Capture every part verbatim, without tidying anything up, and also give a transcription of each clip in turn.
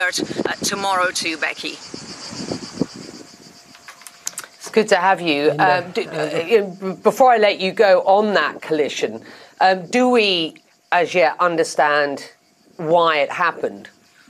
Uh, tomorrow too, Becky. It's good to have you. Um, do, uh, before I let you go on that collision, um, do we as yet understand why it happened?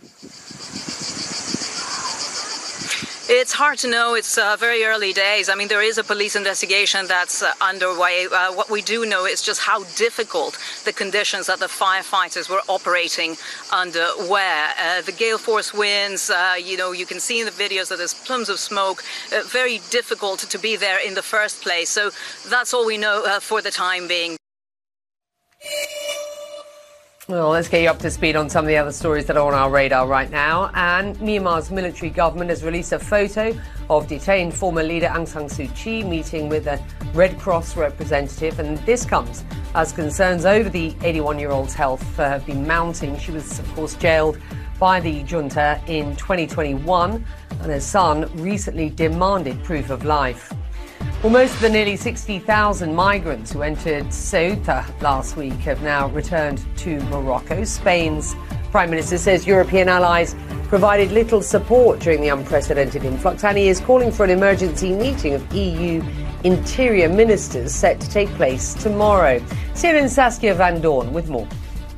It's hard to know. It's uh, very early days. I mean, there is a police investigation that's uh, underway. Uh, what we do know is just how difficult the conditions that the firefighters were operating under were. Uh, the gale force winds, uh, you know, you can see in the videos that there's plumes of smoke. Uh, very difficult to be there in the first place. So that's all we know uh, for the time being. Well, let's get you up to speed on some of the other stories that are on our radar right now. And Myanmar's military government has released a photo of detained former leader Aung San Suu Kyi meeting with a Red Cross representative. And this comes as concerns over the eighty-one-year-old's health uh, have been mounting. She was, of course, jailed by the junta in twenty twenty-one, and her son recently demanded proof of life. Well, most of the nearly sixty thousand migrants who entered Ceuta last week have now returned to Morocco. Spain's Prime Minister says European allies provided little support during the unprecedented influx, and he is calling for an emergency meeting of E U interior ministers set to take place tomorrow. C N N's Saskia Van Doorn with more.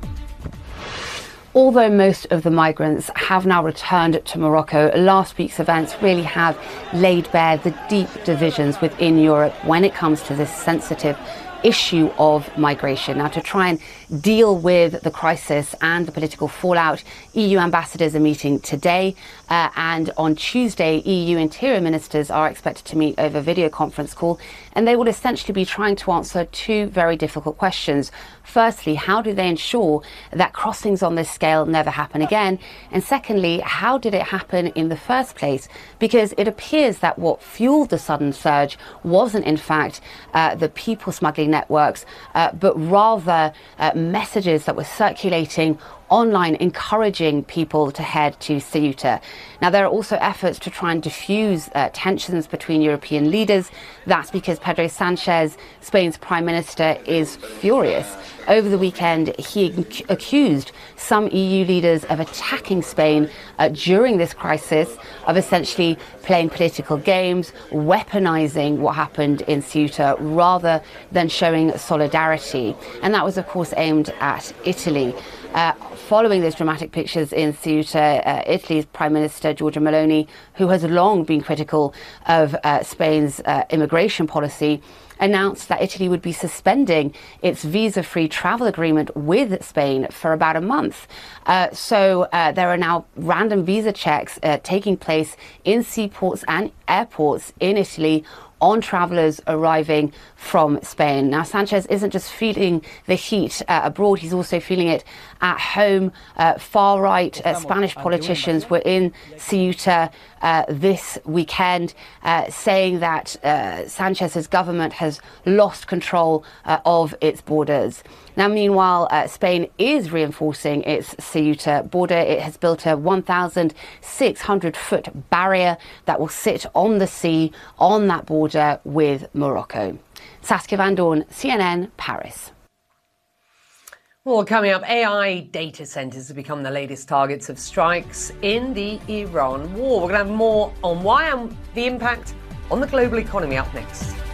Although most of the migrants have now returned to Morocco, last week's events really have laid bare the deep divisions within Europe when it comes to this sensitive issue of migration. Now, to try and deal with the crisis and the political fallout, E U ambassadors are meeting today, uh, and on Tuesday, E U interior ministers are expected to meet over video conference call, and they will essentially be trying to answer two very difficult questions. Firstly, how do they ensure that crossings on this scale never happen again? And secondly, how did it happen in the first place? Because it appears that what fueled the sudden surge wasn't, in fact, uh, the people smuggling networks, uh, but rather uh, messages that were circulating online encouraging people to head to Ceuta. Now, there are also efforts to try and diffuse uh, tensions between European leaders. That's because Pedro Sanchez, Spain's Prime Minister, is furious. Over the weekend, he ac- accused some E U leaders of attacking Spain uh, during this crisis, of essentially playing political games, weaponizing what happened in Ceuta rather than showing solidarity. And that was, of course, aimed at Italy. Uh, following those dramatic pictures in Ceuta, uh, Italy's Prime Minister Giorgia Meloni, who has long been critical of uh, Spain's uh, immigration policy, announced that Italy would be suspending its visa-free travel agreement with Spain for about a month. Uh, so uh, there are now random visa checks uh, taking place in seaports and airports in Italy on travellers arriving from Spain. Now, Sanchez isn't just feeling the heat uh, abroad, he's also feeling it at home. Uh, far-right uh, Spanish politicians were in Ceuta uh, this weekend, uh, saying that uh, Sanchez's government has lost control uh, of its borders. Now, meanwhile, uh, Spain is reinforcing its Ceuta border. It has built a one thousand six hundred foot barrier that will sit on the sea on that border with Morocco. Saskia Van Doorn, C N N, Paris. Well, coming up, A I data centres have become the latest targets of strikes in the Iran war. We're going to have more on why and the impact on the global economy up next.